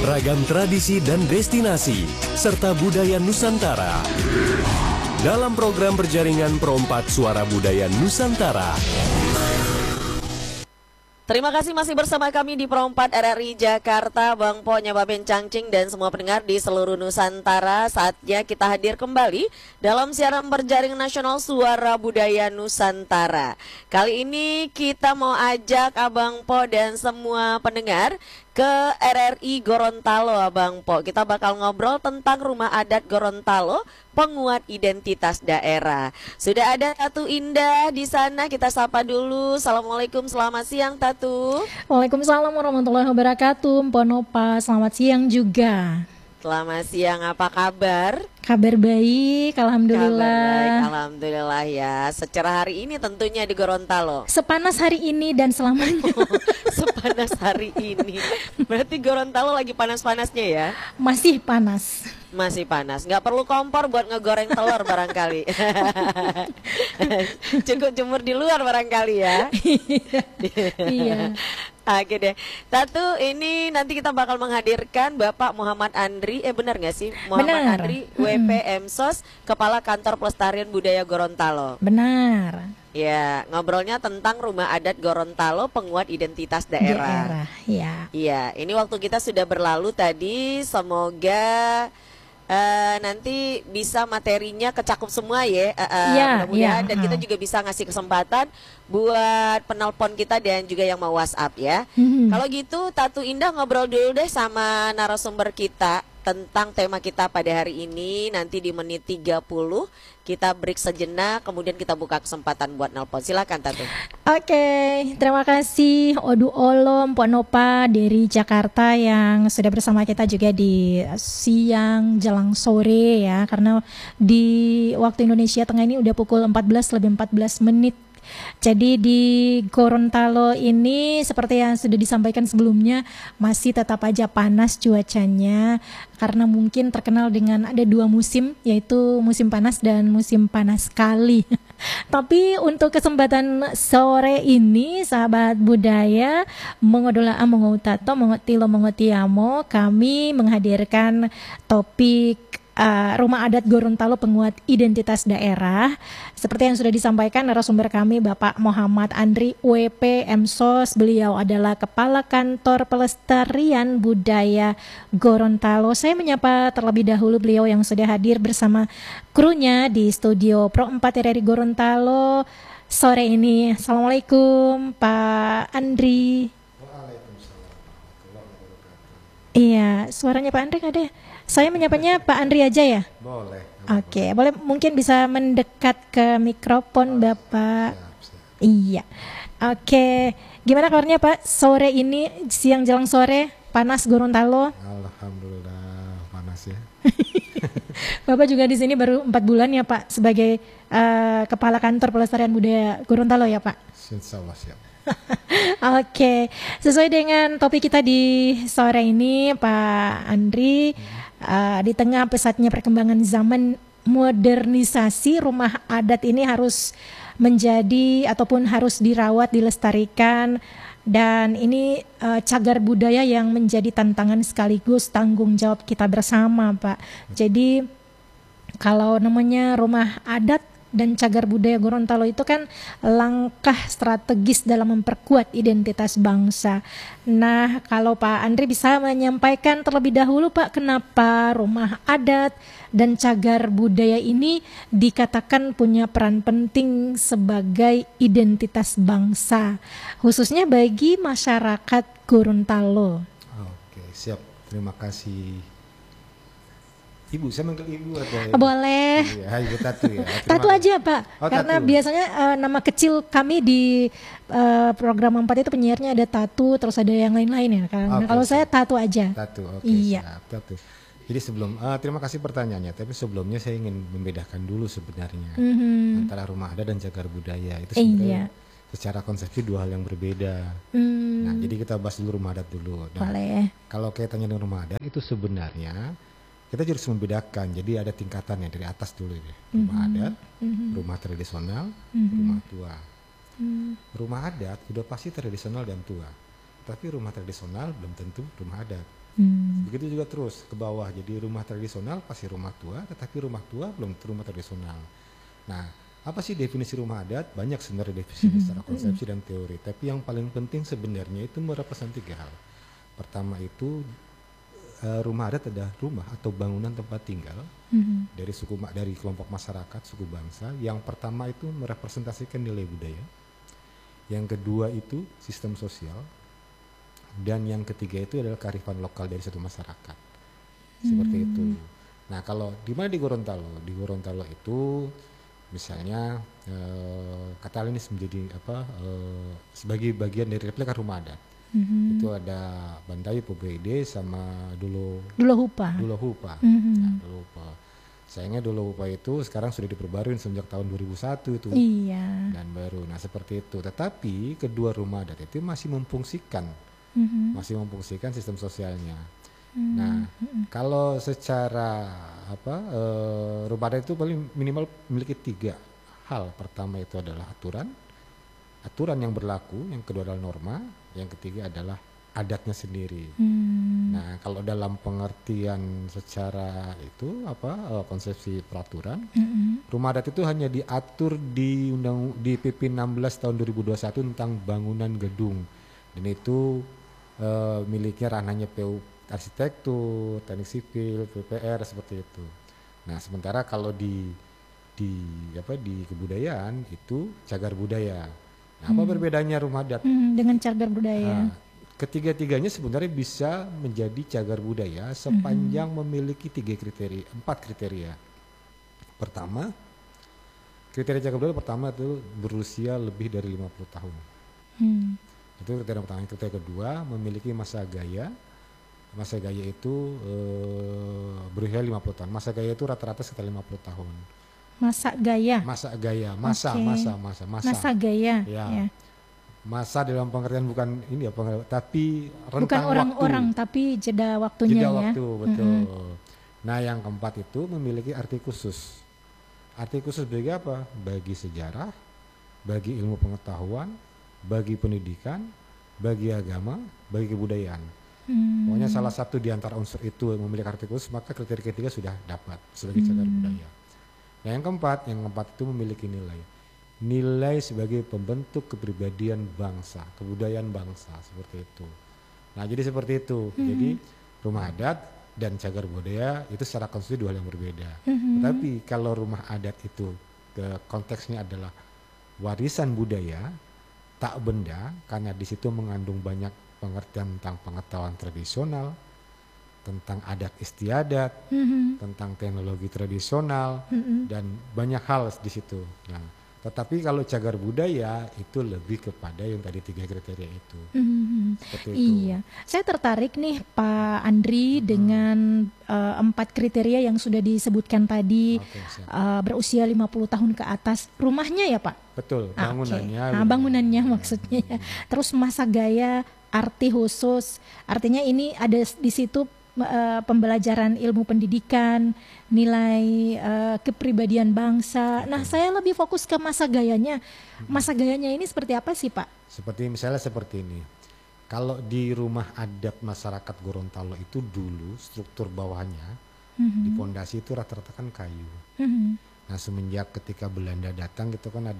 ragam tradisi dan destinasi, serta budaya Nusantara. Dalam program berjaringan Pro4 Suara Budaya Nusantara. Terima kasih masih bersama kami di Pro4 RRI Jakarta, Bang Po, Nyababen Cangcing, dan semua pendengar di seluruh Nusantara. Saatnya kita hadir kembali dalam siaran berjaring nasional Suara Budaya Nusantara. Kali ini kita mau ajak Abang Po dan semua pendengar ke RRI Gorontalo, Abang Po. Kita bakal ngobrol tentang rumah adat Gorontalo, penguat identitas daerah. Sudah ada Tatu Indah di sana, kita sapa dulu. Assalamualaikum, selamat siang Tatu. Waalaikumsalam warahmatullahi wabarakatuh, Mpok Nopa. Selamat siang juga. Selamat siang, apa kabar? Kabar baik, alhamdulillah. Kabar baik, alhamdulillah ya. Secara hari ini tentunya di Gorontalo. Sepanas hari ini dan selamanya. Sepanas hari ini. Berarti Gorontalo lagi panas-panasnya ya? Masih panas. Masih panas, nggak perlu kompor buat ngegoreng telur barangkali. Cukup jemur di luar barangkali ya. Iya. Oke deh, Tatu, ini nanti kita bakal menghadirkan Bapak Muhammad Andri, benar nggak sih? Muhammad Benar. Andri, WP MSOS, Kepala Kantor Pelestarian Budaya Gorontalo. Benar. Ya, ngobrolnya tentang rumah adat Gorontalo, penguat identitas daerah. Ya. Iya, ini waktu kita sudah berlalu tadi, semoga nanti bisa materinya kecakup semua ya, mudah-mudahan, dan kita juga bisa ngasih kesempatan buat penelpon kita dan juga yang mau WhatsApp ya. Kalau gitu Tatu Indah ngobrol dulu deh sama narasumber kita tentang tema kita pada hari ini. Nanti di menit 30 kita break sejenak, kemudian kita buka kesempatan buat nelpon. Silakan Tatu. Oke, terima kasih Odu Olo, Mpok Nopa dari Jakarta yang sudah bersama kita juga di siang jelang sore ya. Karena di waktu Indonesia Tengah ini udah pukul 14:14. Jadi di Gorontalo ini seperti yang sudah disampaikan sebelumnya masih tetap aja panas cuacanya, karena mungkin terkenal dengan ada dua musim, yaitu musim panas dan musim panas sekali. Tapi untuk kesempatan sore ini, sahabat budaya, mengodola mengotato mengotilo mengotiamo, kami menghadirkan topik rumah adat Gorontalo, penguat identitas daerah. Seperti yang sudah disampaikan narasumber kami Bapak Muhammad Andri, WP MSOS. Beliau adalah Kepala Kantor Pelestarian Budaya Gorontalo. Saya menyapa terlebih dahulu beliau yang sudah hadir bersama krunya di studio Pro4 RRI Gorontalo sore ini. Assalamualaikum Pak Andri. Iya, suaranya Pak Andri nggak ada. Saya menyapanya Pak Andri aja ya? Boleh. Oke, boleh mungkin bisa mendekat ke mikrofon Bapak. Siap. Iya. Oke, gimana kabarnya Pak? Sore ini, siang jelang sore, panas Gorontalo. Alhamdulillah panas ya. Bapak juga di sini baru 4 bulan ya Pak sebagai Kepala Kantor Pelestarian Budaya Gorontalo ya Pak? Insya Allah siap. Oke, sesuai dengan topik kita di sore ini Pak Andri, di tengah pesatnya perkembangan zaman modernisasi, rumah adat ini harus menjadi ataupun harus dirawat, dilestarikan, dan ini cagar budaya yang menjadi tantangan sekaligus tanggung jawab kita bersama Pak. Jadi kalau namanya rumah adat dan cagar budaya Gorontalo itu kan langkah strategis dalam memperkuat identitas bangsa. Nah, kalau Pak Andri bisa menyampaikan terlebih dahulu Pak, kenapa rumah adat dan cagar budaya ini dikatakan punya peran penting sebagai identitas bangsa, khususnya bagi masyarakat Gorontalo. Oke, siap. Terima kasih. Ibu, saya manggil ibu atau ya? Boleh. Iya, Ibu Tatu ya. Tatu aja Pak, Oh, karena Tatu. biasanya nama kecil kami di program 4 itu penyiarnya ada Tatu, terus ada yang lain-lain ya. Karena Oke, kalau saya siap. Tatu aja. Tatu, oke, Iya. siap. Tatu. Jadi sebelum, terima kasih pertanyaannya, tapi sebelumnya saya ingin membedakan dulu sebenarnya antara rumah adat dan cagar budaya. Itu sebenarnya secara konsepsi dua hal yang berbeda. Nah, jadi kita bahas dulu rumah adat dulu. Nah, Boleh. kalau kaitannya dengan rumah adat itu sebenarnya kita harus membedakan. Jadi ada tingkatannya dari atas dulu ya. Rumah adat, rumah tradisional, rumah tua. Rumah adat sudah pasti tradisional dan tua. tapi rumah tradisional belum tentu rumah adat. Begitu juga terus ke bawah, jadi rumah tradisional pasti rumah tua, tetapi rumah tua belum tentu rumah tradisional. Nah, apa sih definisi rumah adat? Banyak sebenarnya definisi secara konsepsi dan teori, tapi yang paling penting sebenarnya itu merepresentasi 3 hal. Pertama itu rumah adat adalah rumah atau bangunan tempat tinggal dari kelompok masyarakat, suku bangsa. Yang pertama itu merepresentasikan nilai budaya. Yang kedua itu sistem sosial. Dan yang ketiga itu adalah kearifan lokal dari satu masyarakat. Seperti itu. Nah, kalau di mana di Gorontalo? Di Gorontalo itu misalnya katakanlah ini menjadi sebagai bagian dari replika rumah adat. Itu ada Bantayu PBD sama Dulo Hupa. Nah, Dulo Hupa. Sayangnya Dulo Hupa itu sekarang sudah diperbarui sejak tahun 2001 itu. Iya. Dan baru. Nah, seperti itu. Tetapi kedua rumah adat itu masih memfungsikan sistem sosialnya. Nah, kalau secara rumah adat itu paling minimal memiliki 3 hal. Pertama itu adalah aturan yang berlaku. Yang kedua adalah norma. Yang ketiga adalah adatnya sendiri. Nah, kalau dalam pengertian secara itu konsepsi peraturan, rumah adat itu hanya diatur di PP 16 tahun 2021 tentang bangunan gedung, dan itu miliknya ranahnya PU arsitektur, teknik sipil, PPR seperti itu. Nah, sementara kalau di kebudayaan itu cagar budaya. Nah, apa perbedaannya rumah adat dengan cagar budaya? Ketiga-tiganya sebenarnya bisa menjadi cagar budaya sepanjang memiliki 4 kriteria. Pertama, kriteria cagar budaya pertama itu berusia lebih dari 50 tahun. Itu kriteria pertama. Kriteria kedua, memiliki masa gaya. Masa gaya itu berusia 50 tahun. Masa gaya itu rata-rata sekitar 50 tahun. Masa gaya. Masa gaya, masa gaya. Ya. Masa dalam pengertian bukan ini ya, tapi rentang bukan orang-orang, tapi jeda waktunya. Jeda waktu, betul. Nah, yang keempat itu memiliki arti khusus. Arti khusus bagi apa? Bagi sejarah, bagi ilmu pengetahuan, bagi pendidikan, bagi agama, bagi kebudayaan. Pokoknya salah satu di antara unsur itu yang memiliki arti khusus, maka kriteria ketiga sudah dapat sebagai cagar budaya. Nah, yang keempat itu memiliki nilai sebagai pembentuk kepribadian bangsa, kebudayaan bangsa, seperti itu. Nah, jadi seperti itu. Jadi rumah adat dan cagar budaya itu secara konstitusi 2 hal yang berbeda. Tetapi kalau rumah adat itu konteksnya adalah warisan budaya, tak benda, karena di situ mengandung banyak pengertian tentang pengetahuan tradisional, tentang adat istiadat, tentang teknologi tradisional, dan banyak hal di situ. Nah, tetapi kalau cagar budaya itu lebih kepada yang tadi 3 kriteria itu. Seperti itu. Iya, saya tertarik nih Pak Andri dengan 4 kriteria yang sudah disebutkan tadi. Berusia 50 tahun ke atas, rumahnya ya Pak? Betul, bangunannya. Nah, bangunannya maksudnya. Terus masa gaya, arti khusus, artinya ini ada di situ pembelajaran ilmu pendidikan, nilai kepribadian bangsa. Nah, saya lebih fokus ke masa gayanya. Masa gayanya ini seperti apa sih, Pak? Misalnya seperti ini. Kalau di rumah adat masyarakat Gorontalo itu dulu struktur bawahnya di pondasi itu rata-rata kan kayu. Nah, semenjak ketika Belanda datang itu kan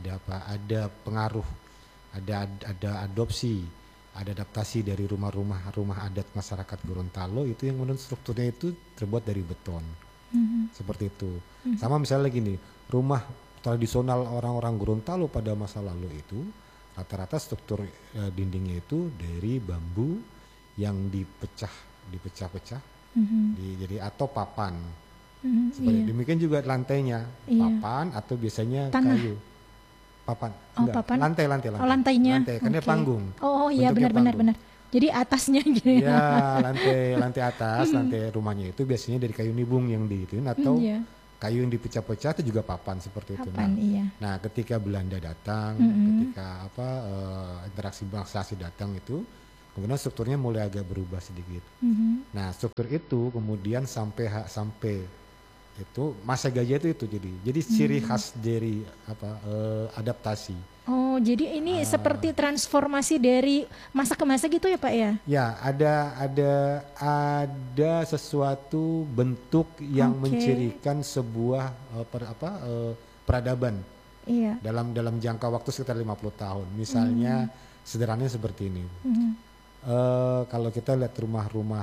ada pengaruh, ada adopsi, ada adaptasi dari rumah adat masyarakat Gorontalo itu yang menurut strukturnya itu terbuat dari beton. Seperti itu. Sama misalnya gini, rumah tradisional orang-orang Gorontalo pada masa lalu itu rata-rata struktur dindingnya itu dari bambu yang dipecah-pecah jadi atau papan. Seperti demikian juga lantainya, papan atau biasanya tanah. Kayu. Papan. Papan. Lantai. Lantainya. Karena panggung. Oh iya, benar. Jadi atasnya gitu ya. Ya, lantai atas, lantai rumahnya itu biasanya dari kayu nibung yang diituin atau kayu yang dipecah-pecah itu juga papan seperti itu. Nah, ketika Belanda datang, ketika interaksi bangsa datang itu, kemudian strukturnya mulai agak berubah sedikit. Nah, struktur itu kemudian sampai itu masa gaya itu jadi ciri khas dari adaptasi. Oh, jadi ini seperti transformasi dari masa ke masa gitu ya Pak ya? Ya, ada sesuatu bentuk yang mencirikan sebuah peradaban. Iya. Dalam jangka waktu sekitar 50 tahun. Misalnya sederhananya seperti ini. Kalau kita lihat rumah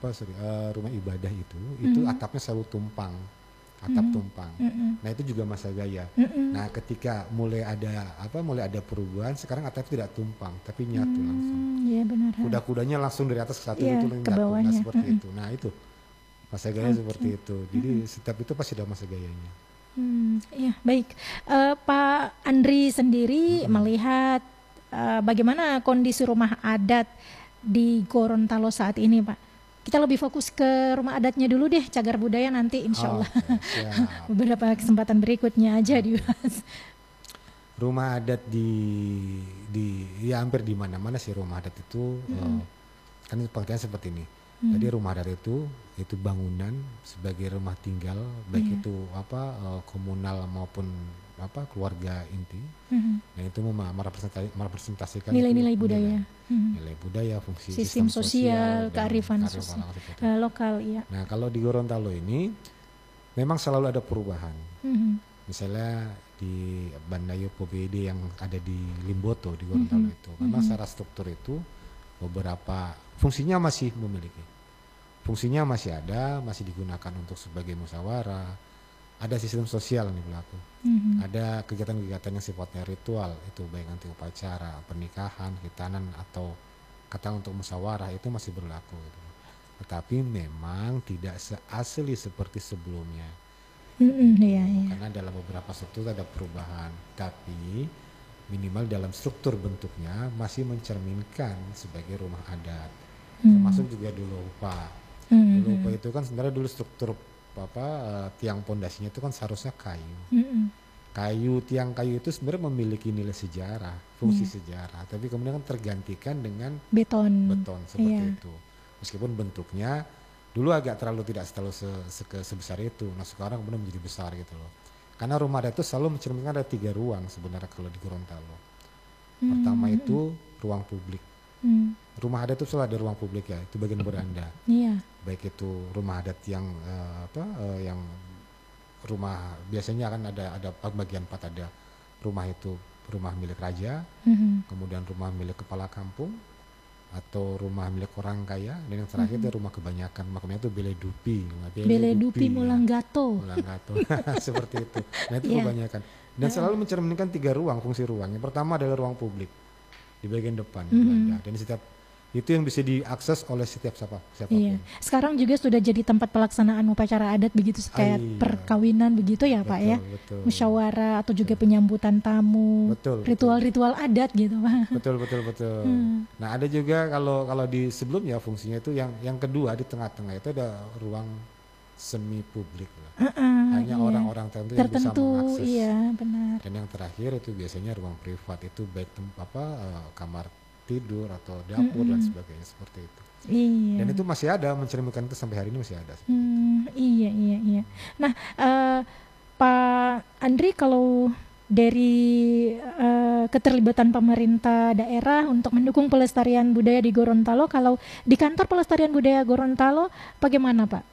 ibadah itu atapnya selalu tumpang. Atap tumpang. Nah, itu juga masa gaya. Nah, ketika mulai ada perubahan, sekarang atap tidak tumpang, tapi nyatu langsung. Iya benar. Kuda-kudanya langsung dari atas ke satu itu ke bawahnya. Nah, seperti itu. Nah, itu masa gaya seperti itu. Jadi setiap itu pasti ada masa gayanya. Ya baik. Pak Andri sendiri melihat bagaimana kondisi rumah adat di Gorontalo saat ini, Pak? Kita lebih fokus ke rumah adatnya dulu deh, cagar budaya nanti insya Allah. Beberapa kesempatan berikutnya aja dibahas. Rumah adat ya hampir di mana-mana sih rumah adat itu kan pengertian seperti ini. Jadi rumah adat itu bangunan sebagai rumah tinggal, baik itu komunal maupun keluarga inti. Nah, itu merepresentasikan nilai-nilai budaya. Nilai budaya, fungsi sistem sosial, kearifan lokal, ya. Nah, kalau di Gorontalo ini memang selalu ada perubahan. Misalnya di Bandayo PBD yang ada di Limboto di Gorontalo itu, memang secara struktur itu beberapa fungsinya masih memiliki. Fungsinya masih ada, masih digunakan untuk sebagai musyawarah. Ada sistem sosial nih berlaku. Ada kegiatan-kegiatan yang sifatnya ritual, itu baik nanti upacara, pernikahan, hitanan atau kata untuk musyawarah itu masih berlaku. Gitu. Tetapi memang tidak seasli seperti sebelumnya. Karena dalam beberapa struktur ada perubahan, tapi minimal dalam struktur bentuknya masih mencerminkan sebagai rumah adat. Termasuk juga dulu upa. Dulu upa itu kan sebenarnya dulu struktur tiang pondasinya itu kan seharusnya kayu. Tiang kayu itu sebenarnya memiliki nilai sejarah, fungsi sejarah, tapi kemudian kan tergantikan dengan beton seperti itu. Meskipun bentuknya dulu agak tidak terlalu sebesar itu. Nah, sekarang kemudian menjadi besar gitu loh. Karena rumah adat itu selalu mencerminkan ada 3 ruang sebenarnya kalau di Gorontalo. Pertama itu ruang publik. Rumah adat itu selalu ada ruang publik ya, itu bagian beranda. Baik itu rumah adat yang yang rumah biasanya akan ada bagian 4, ada rumah itu rumah milik raja, kemudian rumah milik kepala kampung atau rumah milik orang kaya, dan yang terakhir itu rumah kebanyakan, makanya itu Beledupi Mulanggato. Seperti itu. Nah, itu kebanyakan. Dan selalu mencerminkan 3 ruang, fungsi ruang. Yang pertama adalah ruang publik di bagian depan belanda, dan setiap itu yang bisa diakses oleh siapapun. Iya. Sekarang juga sudah jadi tempat pelaksanaan upacara adat begitu, kayak perkawinan begitu ya Pak ya. Betul. Musyawarah atau juga penyambutan tamu. Ritual-ritual adat gitu Pak. Betul. Nah, ada juga kalau di sebelumnya fungsinya itu yang kedua di tengah-tengah itu ada ruang semi publik lah. Hanya orang-orang tertentu yang bisa mengakses. Iya, benar. Dan yang terakhir itu biasanya ruang privat, itu baik kamar tidur atau dapur dan sebagainya seperti itu. Iya. Dan itu masih ada, mencerminkan itu sampai hari ini masih ada. Iya. Nah, Pak Andri, kalau dari keterlibatan pemerintah daerah untuk mendukung pelestarian budaya di Gorontalo, kalau di kantor pelestarian budaya Gorontalo bagaimana Pak?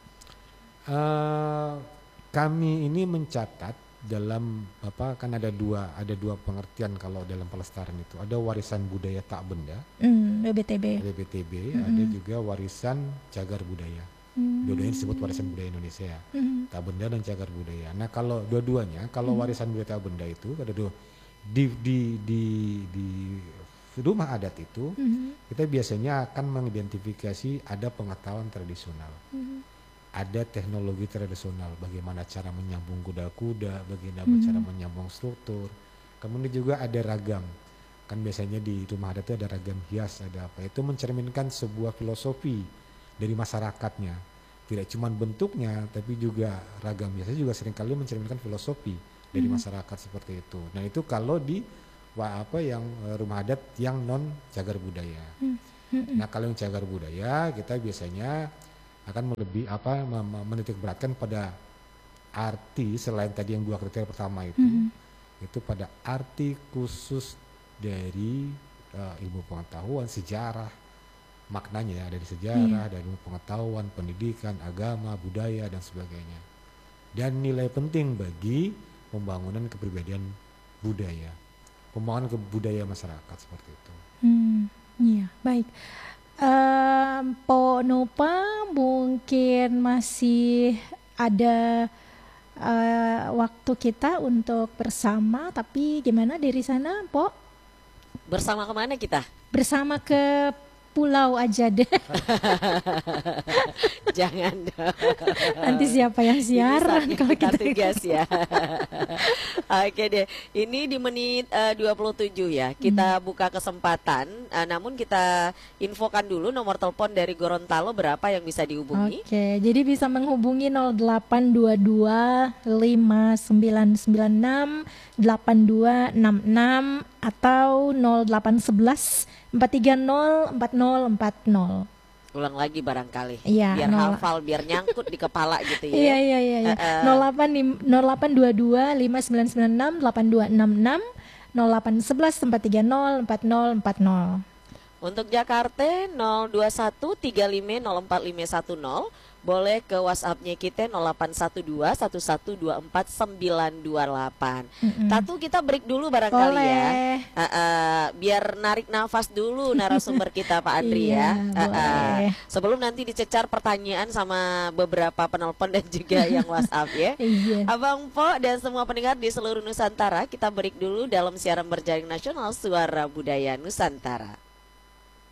Kami ini mencatat dalam kan ada dua pengertian kalau dalam pelestarian itu. Ada warisan budaya tak benda, WBTB. Ada juga warisan cagar budaya. Dua-duanya disebut warisan budaya Indonesia, tak benda dan cagar budaya. Nah, kalau dua-duanya, kalau warisan budaya tak benda itu ada di rumah adat itu, kita biasanya akan mengidentifikasi ada pengetahuan tradisional. Ada teknologi tradisional, bagaimana cara menyambung kuda-kuda, bagaimana cara menyambung struktur. Kemudian juga ada ragam. Kan biasanya di rumah adat itu ada ragam hias, ada apa. Itu mencerminkan sebuah filosofi dari masyarakatnya. Tidak cuma bentuknya, tapi juga ragam. Biasanya juga seringkali mencerminkan filosofi dari masyarakat seperti itu. Nah, itu kalau di rumah adat yang non cagar budaya. Nah, kalau yang cagar budaya, kita biasanya akan lebih menitik beratkan pada arti selain tadi yang 2 kriteria pertama itu, itu pada arti khusus dari ilmu pengetahuan, sejarah, maknanya ya, dari sejarah, dari ilmu pengetahuan, pendidikan, agama, budaya dan sebagainya. Dan nilai penting bagi pembangunan kepribadian budaya, pembangunan kebudayaan masyarakat seperti itu. Iya, baik. Po Nopa mungkin masih ada waktu kita untuk bersama, tapi gimana dari sana, Po? Bersama kemana kita? Bersama ke pulau aja deh. Jangan dong. Nanti siapa yang siaran kalau kita tugas ya. Oke deh. Ini di menit 27 ya. Kita buka kesempatan. Namun kita infokan dulu nomor telepon dari Gorontalo berapa yang bisa dihubungi. Oke, jadi bisa menghubungi 0822 5996 8266 atau 0811 430 4040. Ulang lagi barangkali, iya, biar hafal, biar nyangkut di kepala gitu ya. Iya. 0822 5996 8266 0811 430 4040. Untuk Jakarta 021 35 04510. Boleh ke WhatsApp-nya kita 0812 1124 928. Tatu kita break dulu barangkali ya. Biar narik nafas dulu narasumber kita Pak Andri ya. Sebelum nanti dicecar pertanyaan sama beberapa penelpon dan juga yang WhatsApp ya. Abang Po dan semua pendengar di seluruh Nusantara, kita break dulu dalam siaran berjaring nasional Suara Budaya Nusantara.